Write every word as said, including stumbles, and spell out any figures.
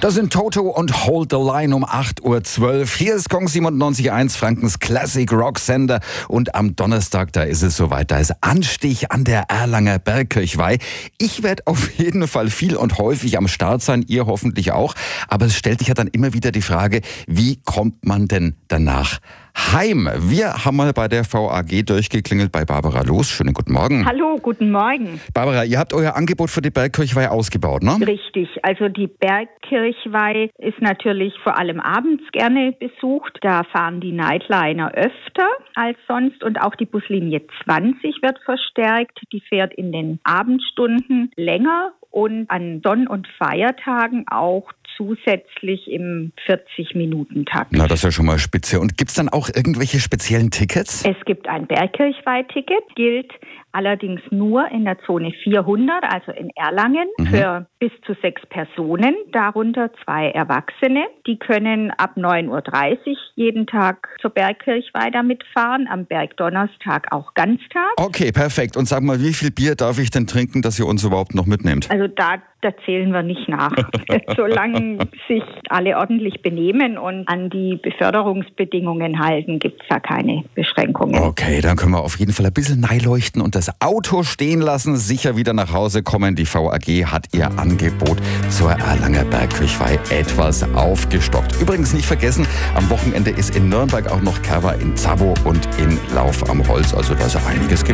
Das sind Toto und Hold the Line um acht Uhr zwölf. Hier ist Kong siebenundneunzig Komma eins, Frankens Classic Rock Sender. Und am Donnerstag, da ist es soweit, da ist Anstich an der Erlanger Bergkirchweih. Ich werde auf jeden Fall viel und häufig am Start sein, ihr hoffentlich auch. Aber es stellt sich ja dann immer wieder die Frage, wie kommt man denn danach heim? Wir haben mal bei der V A G durchgeklingelt bei Barbara Loos. Schönen guten Morgen. Hallo, guten Morgen. Barbara, ihr habt euer Angebot für die Bergkirchweih ausgebaut, ne? Richtig. Also die Bergkirchweih ist natürlich vor allem abends gerne besucht. Da fahren die Nightliner öfter als sonst und auch die Buslinie zwanzig wird verstärkt. Die fährt in den Abendstunden länger und an Sonn- und Feiertagen auch zusätzlich im vierzig-Minuten-Takt. Na, das ist ja schon mal spitze. Und gibt's dann auch irgendwelche speziellen Tickets? Es gibt ein Bergkirchweih-Ticket, gilt allerdings nur in der Zone vierhundert, also in Erlangen, mhm. für bis zu sechs Personen, darunter zwei Erwachsene. Die können ab neun Uhr dreißig jeden Tag zur Bergkirchweih damit fahren, am Bergdonnerstag auch Ganztag. Okay, perfekt. Und sag mal, wie viel Bier darf ich denn trinken, dass ihr uns überhaupt noch mitnehmt? Also da, da zählen wir nicht nach. Solange sich alle ordentlich benehmen und an die Beförderungsbedingungen halten, gibt es da keine Beschränkungen. Okay, dann können wir auf jeden Fall ein bisschen neileuchten und das Auto stehen lassen, sicher wieder nach Hause kommen. Die V A G hat ihr Angebot zur Erlanger Bergkirchweih etwas aufgestockt. Übrigens nicht vergessen, am Wochenende ist in Nürnberg auch noch Kerwa in Zavo und in Lauf am Holz. Also da ist einiges geplant.